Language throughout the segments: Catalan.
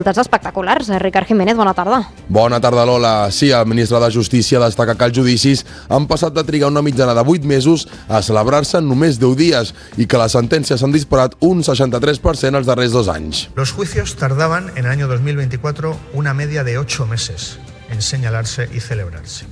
espectaculars. Ricard Jiménez, bona tarda. Bona tarda, Lola. Sí, el ministre de Justícia destaca que els judicis han passat de trigar una mitjana de 8 mesos a celebrar-se en només 10 dies i que les sentències s'han disparat un 63% els darrers 2 anys. Los juicios tardaban en el año 2024 una media de 8 meses en señalarse y celebrarse.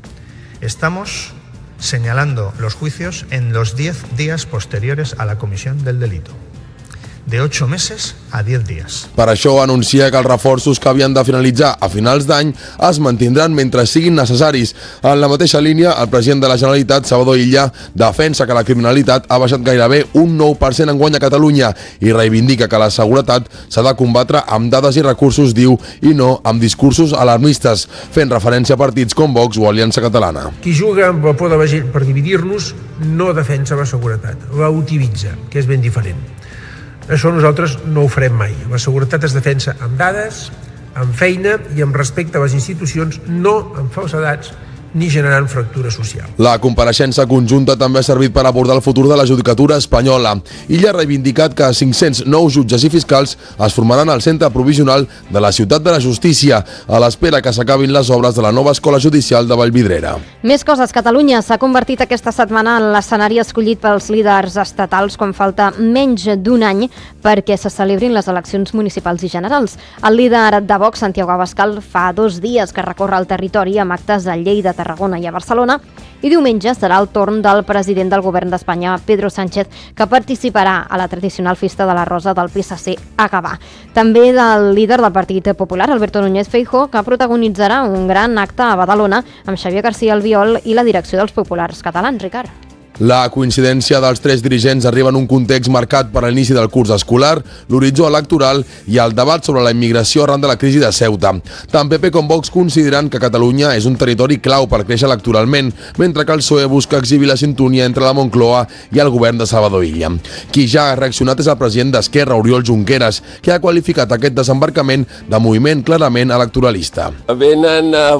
Estamos señalando los juicios en los 10 días posteriores a la comisión del delito. De 8 meses a 10 dies. Per això anuncia que els reforços que havien de finalitzar a finals d'any es mantindran mentre siguin necessaris. En la mateixa línia, el president de la Generalitat, Salvador Illa, defensa que la criminalitat ha baixat gairebé un 9% enguany a Catalunya i reivindica que la seguretat s'ha de combatre amb dades i recursos, diu, i no amb discursos alarmistes, fent referència a partits com Vox o Aliança Catalana. Qui juga amb la por de la gent per dividir-nos no defensa la seguretat, la utilitza, que és ben diferent. Això nosaltres no ho farem mai. La seguretat es defensa amb dades, amb feina i amb respecte a les institucions, no amb falsedats ni generant fractura social. La compareixença conjunta també ha servit per abordar el futur de la judicatura espanyola. Illa ha reivindicat que 500 nous jutges i fiscals es formaran al Centre Provisional de la Ciutat de la Justícia, a l'espera que s'acabin les obres de la nova escola judicial de Vallvidrera. Més coses. Catalunya s'ha convertit aquesta setmana en l'escenari escollit pels líders estatals quan falta menys d'un any perquè se celebrin les eleccions municipals i generals. El líder de Vox, Santiago Abascal, fa 2 dies que recorre el territori amb actes a Lleida, Tarragona i a Barcelona, i diumenge serà el torn del president del govern d'Espanya, Pedro Sánchez, que participarà a la tradicional festa de la Rosa del PSC a Gavà. També del líder del Partit Popular, Alberto Núñez Feijóo, que protagonitzarà un gran acte a Badalona amb Xavier García Albiol i la direcció dels populars catalans. Ricard. La coincidència dels 3 dirigents arriba en un context marcat per l'inici del curs escolar, l'horitzó electoral i el debat sobre la immigració arran de la crisi de Ceuta. Tant PP com Vox consideren que Catalunya és un territori clau per créixer electoralment, mentre que el PSOE busca exhibir la sintonia entre la Moncloa i el govern de Salvador Illa. Qui ja ha reaccionat és el president d'Esquerra, Oriol Junqueras, que ha qualificat aquest desembarcament de moviment clarament electoralista. Venen a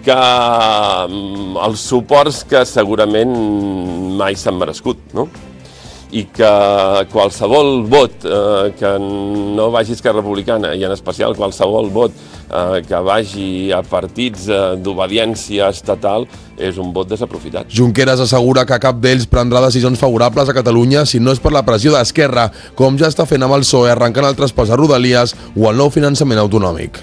buscar els suports que segurament mai s'han merescut, no? I que qualsevol vot que no vagi a Esquerra Republicana, i en especial qualsevol vot que vagi a partits d'obediència estatal, és un vot desaprofitat. Junqueras assegura que cap d'ells prendrà decisions favorables a Catalunya si no és per la pressió d'Esquerra, com ja està fent amb el PSOE arrencant el traspàs a Rodalies o el nou finançament autonòmic.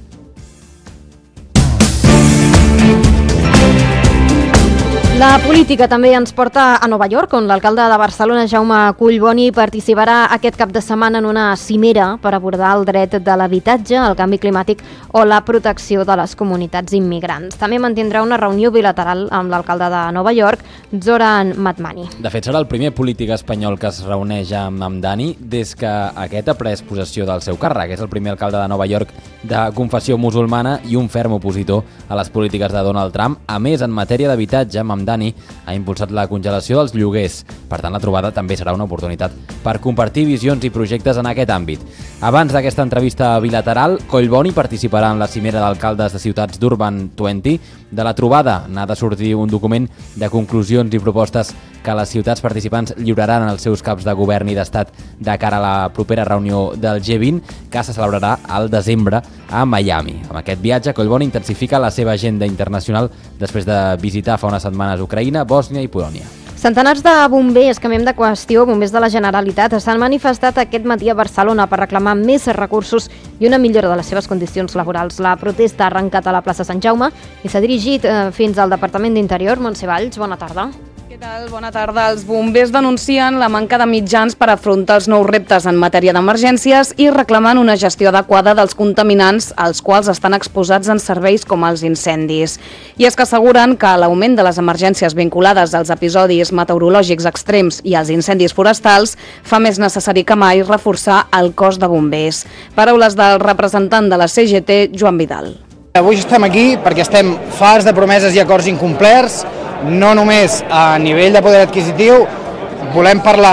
La política també ens porta a Nova York, on l'alcalde de Barcelona, Jaume Collboni, participarà aquest cap de setmana en una cimera per abordar el dret de l'habitatge, el canvi climàtic o la protecció de les comunitats immigrants. També mantindrà una reunió bilateral amb l'alcalde de Nova York, Zoran Madmani. De fet, serà el primer polític espanyol que es reuneix amb Mamdani des que aquest ha pres possessió del seu càrrec. És el primer alcalde de Nova York de confessió musulmana i un ferm opositor a les polítiques de Donald Trump. A més, en matèria d'habitatge, Mamdani ha impulsat la congelació dels lloguers. Per tant, la trobada també serà una oportunitat per compartir visions i projectes en aquest àmbit. Abans d'aquesta entrevista bilateral, Collboni participarà en la cimera d'alcaldes de ciutats d'Urban 20. De la trobada n'ha de sortir un document de conclusions i propostes que les ciutats participants lliuraran als seus caps de govern i d'estat de cara a la propera reunió del G20, que se celebrarà al desembre a Miami. Amb aquest viatge, Collboni intensifica la seva agenda internacional després de visitar fa unes setmanes Ucraïna, Bòsnia i Polònia. Centenars de bombers, canviem de qüestió, bombers de la Generalitat, s'han manifestat aquest matí a Barcelona per reclamar més recursos i una millora de les seves condicions laborals. La protesta ha arrencat a la plaça Sant Jaume i s'ha dirigit fins al Departament d'Interior. Montse Valls, bona tarda. Què tal? Bona tarda. Els bombers denuncien la manca de mitjans per afrontar els nous reptes en matèria d'emergències i reclamen una gestió adequada dels contaminants als quals estan exposats en serveis com els incendis. I és que asseguren que l'augment de les emergències vinculades als episodis meteorològics extrems i als incendis forestals fa més necessari que mai reforçar el cos de bombers. Paraules del representant de la CGT, Joan Vidal. Avui estem aquí perquè estem farts de promeses i acords incomplerts, no només a nivell de poder adquisitiu, volem parlar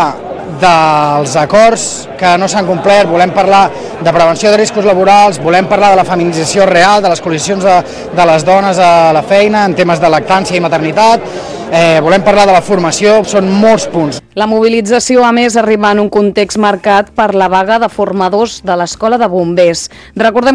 dels acords que no s'han complert, volem parlar de prevenció de riscos laborals, volem parlar de la feminització real, de les condicions de les dones a la feina en temes de lactància i maternitat, volem parlar de la formació, són molts punts. La mobilització, a més, arriba en un context marcat per la vaga de formadors de l'Escola de Bombers. Recordem